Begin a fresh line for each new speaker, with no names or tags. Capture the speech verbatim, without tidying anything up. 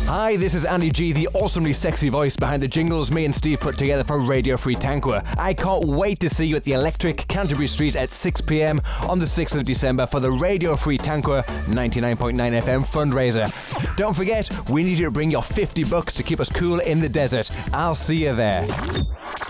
Hi, this is Andy G, the awesomely sexy voice behind the jingles me and Steve put together for Radio Free Tanqua. I can't wait to see you at the Electric, Canterbury Street at six p.m. on the sixth of December for the Radio Free Tanqua ninety-nine point nine F M fundraiser. Don't forget, we need you to bring your fifty bucks to keep us cool in the desert. I'll see you there.